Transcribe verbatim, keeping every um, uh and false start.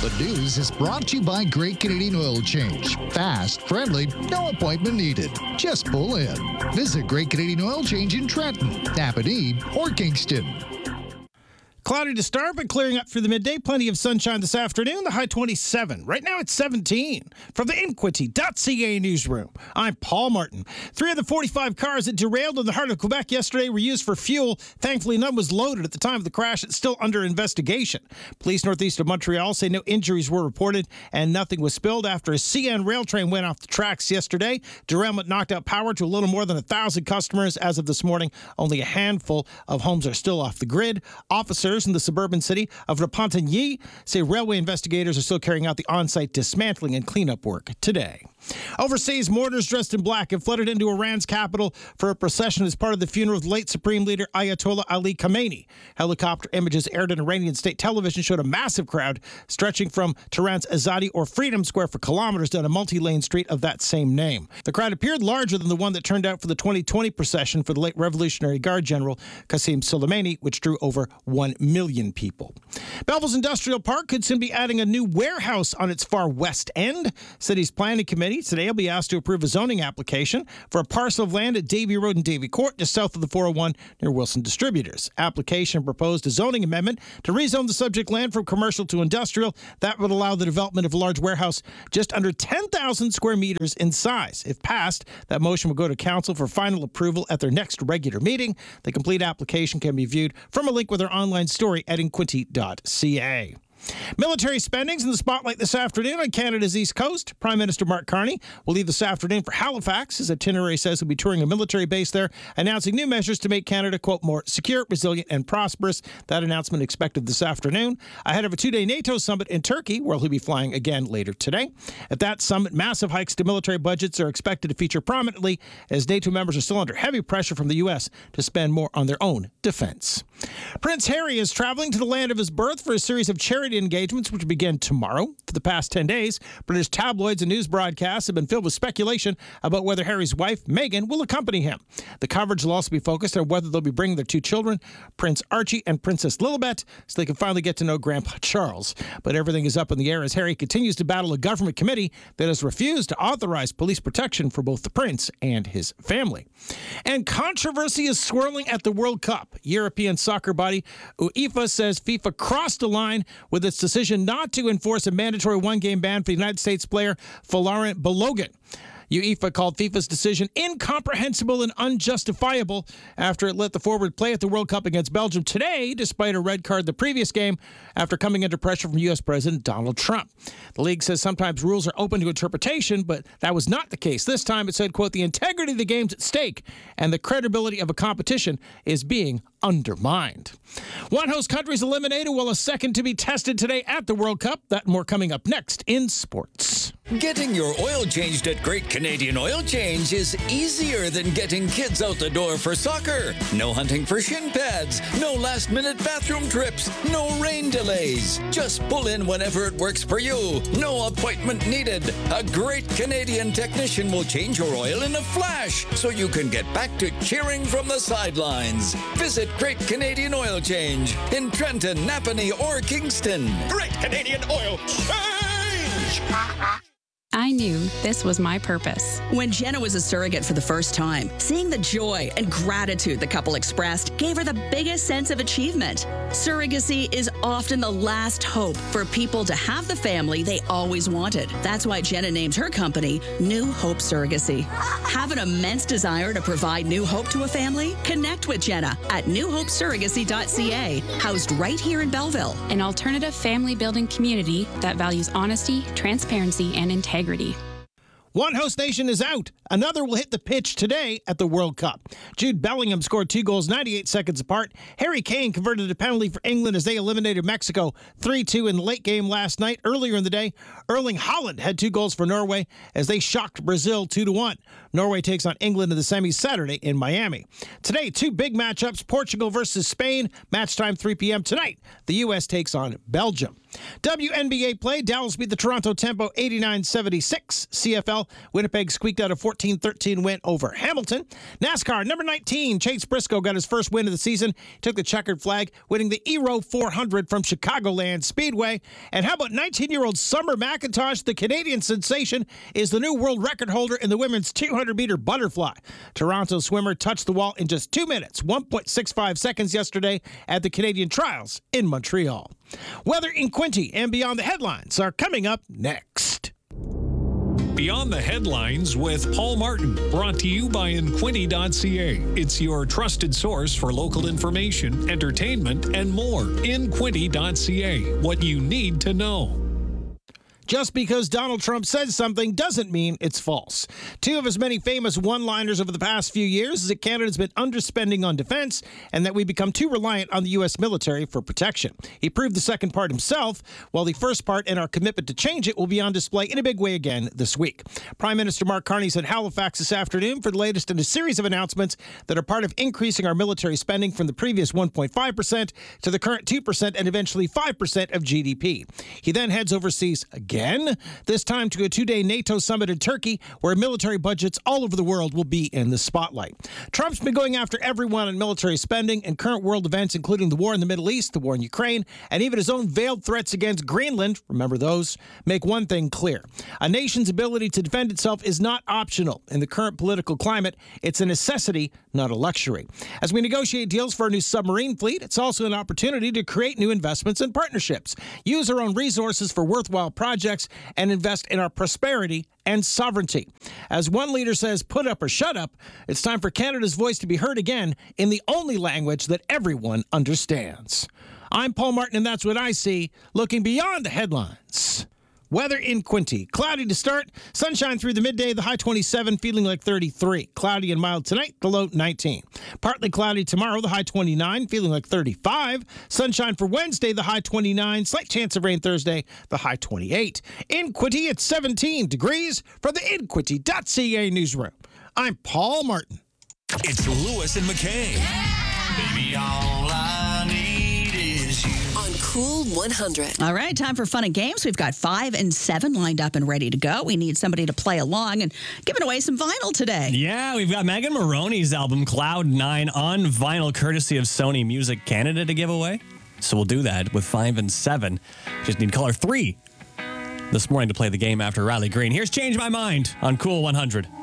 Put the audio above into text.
Relevant News is brought to you by Great Canadian Oil Change. Fast, friendly, no appointment needed. Just pull in. Visit Great Canadian Oil Change in Trenton, Napanee, or Kingston. Cloudy to start, but clearing up for the midday. Plenty of sunshine this afternoon. The high twenty-seven. Right now it's seventeen. From the Inquity dot C A newsroom, I'm Paul Martin. Three of the forty-five cars that derailed in the heart of Quebec yesterday were used for fuel. Thankfully, none was loaded at the time of the crash. It's still under investigation. Police northeast of Montreal say no injuries were reported and nothing was spilled after a C N rail train went off the tracks yesterday. Derailment knocked out power to a little more than one thousand customers. As of this morning, only a handful of homes are still off the grid. Officers in the suburban city of Repentigny say railway investigators are still carrying out the on-site dismantling and cleanup work today. Overseas, mourners dressed in black have flooded into Iran's capital for a procession as part of the funeral of late Supreme Leader Ayatollah Ali Khamenei. Helicopter images aired on Iranian state television showed a massive crowd stretching from Tehran's Azadi or Freedom Square for kilometers down a multi-lane street of that same name. The crowd appeared larger than the one that turned out for the twenty twenty procession for the late Revolutionary Guard General Qasem Soleimani, which drew over one million people. Belleville's Industrial Park could soon be adding a new warehouse on its far west end. City's planning committee today will be asked to approve a zoning application for a parcel of land at Davie Road and Davie Court, just south of the four oh one near Wilson Distributors. Application proposed a zoning amendment to rezone the subject land from commercial to industrial. That would allow the development of a large warehouse just under ten thousand square meters in size. If passed, that motion will go to council for final approval at their next regular meeting. The complete application can be viewed from a link with our online story at inquity dot C A. Military spending's in the spotlight this afternoon on Canada's East Coast. Prime Minister Mark Carney will leave this afternoon for Halifax. His itinerary says he'll be touring a military base there, announcing new measures to make Canada, quote, more secure, resilient, and prosperous. That announcement expected this afternoon ahead of a two-day NATO summit in Turkey, where he'll be flying again later today. At that summit, massive hikes to military budgets are expected to feature prominently as NATO members are still under heavy pressure from the U S to spend more on their own defense. Prince Harry is traveling to the land of his birth for a series of charity engagements which begin tomorrow. For the past ten days, British tabloids and news broadcasts have been filled with speculation about whether Harry's wife, Meghan, will accompany him. The coverage will also be focused on whether they'll be bringing their two children, Prince Archie and Princess Lilibet, so they can finally get to know Grandpa Charles. But everything is up in the air as Harry continues to battle a government committee that has refused to authorize police protection for both the prince and his family. And controversy is swirling at the World Cup. European soccer body UEFA says FIFA crossed the line with its decision not to enforce a mandatory one-game ban for the United States player Folarin Balogun. UEFA called FIFA's decision incomprehensible and unjustifiable after it let the forward play at the World Cup against Belgium today, despite a red card the previous game after coming under pressure from U S President Donald Trump. The league says sometimes rules are open to interpretation, but that was not the case. This time it said, quote, the integrity of the game's at stake and the credibility of a competition is being undermined. One host country is eliminated while a second to be tested today at the World Cup. That and more coming up next in sports. Getting your oil changed at Great Canadian Oil Change is easier than getting kids out the door for soccer. No hunting for shin pads, no last-minute bathroom trips, no rain delays. Just pull in whenever it works for you. No appointment needed. A Great Canadian technician will change your oil in a flash so you can get back to cheering from the sidelines. Visit Great Canadian Oil Change in Trenton, Napanee, or Kingston. Great Canadian Oil Change! I knew this was my purpose. When Jenna was a surrogate for the first time, seeing the joy and gratitude the couple expressed gave her the biggest sense of achievement. Surrogacy is often the last hope for people to have the family they always wanted. That's why Jenna named her company New Hope Surrogacy. Have an immense desire to provide new hope to a family? Connect with Jenna at new hope surrogacy dot c a, housed right here in Belleville. An alternative family building community that values honesty, transparency, and integrity. One host nation is out. Another will hit the pitch today at the World Cup. Jude Bellingham scored two goals ninety-eight seconds apart. Harry Kane converted a penalty for England as they eliminated Mexico three two in the late game last night. Earlier in the day, Erling Haaland had two goals for Norway as they shocked Brazil two to one. Norway takes on England in the semis Saturday in Miami. Today, two big matchups, Portugal versus Spain. Match time three p.m. tonight. The U S takes on Belgium. W N B A play, Dallas beat the Toronto Tempo eighty-nine seventy-six. C F L, Winnipeg squeaked out a fourteen thirteen win over Hamilton. NASCAR, number nineteen, Chase Briscoe got his first win of the season. Took the checkered flag, winning the Aero four hundred from Chicagoland Speedway. And how about nineteen-year-old Summer McIntosh, the Canadian sensation, is the new world record holder in the women's two hundred meter butterfly. Toronto swimmer touched the wall in just two minutes, one point six five seconds yesterday at the Canadian Trials in Montreal. Weather in Quinte and beyond the headlines are coming up next. Beyond the Headlines with Paul Martin, brought to you by in quinte dot c a. It's your trusted source for local information, entertainment, and more. in quinte dot c a. What you need to know. Just because Donald Trump says something doesn't mean it's false. Two of his many famous one-liners over the past few years is that Canada's been underspending on defense and that we become too reliant on the U S military for protection. He proved the second part himself, while the first part and our commitment to change it will be on display in a big way again this week. Prime Minister Mark Carney's in Halifax this afternoon for the latest in a series of announcements that are part of increasing our military spending from the previous one point five percent to the current two percent and eventually five percent of G D P. He then heads overseas again. Again, this time to a two-day NATO summit in Turkey, where military budgets all over the world will be in the spotlight. Trump's been going after everyone on military spending and current world events, including the war in the Middle East, the war in Ukraine, and even his own veiled threats against Greenland, remember those, make one thing clear. A nation's ability to defend itself is not optional. In the current political climate, it's a necessity, not a luxury. As we negotiate deals for a new submarine fleet, it's also an opportunity to create new investments and partnerships, use our own resources for worthwhile projects, and invest in our prosperity and sovereignty. As one leader says, put up or shut up, it's time for Canada's voice to be heard again in the only language that everyone understands. I'm Paul Martin, and that's what I see, looking beyond the headlines. Weather in Quinte. Cloudy to start. Sunshine through the midday, the high twenty-seven, feeling like thirty-three. Cloudy and mild tonight, the low nineteen. Partly cloudy tomorrow, the high twenty-nine, feeling like thirty-five. Sunshine for Wednesday, the high twenty-nine. Slight chance of rain Thursday, the high twenty-eight. In Quinte, it's seventeen degrees from the in quinte dot c a newsroom. I'm Paul Martin. It's Lewis and McKay. Yeah! Baby, all I need is you. On Cool one hundred. All right, time for fun and games. We've got five and seven lined up and ready to go. We need somebody to play along and giving away some vinyl today. Yeah, we've got Megan Maroney's album Cloud nine on vinyl, courtesy of Sony Music Canada, to give away. So we'll do that with five and seven. Just need caller three this morning to play the game after Riley Green. Here's Change My Mind on Cool one hundred.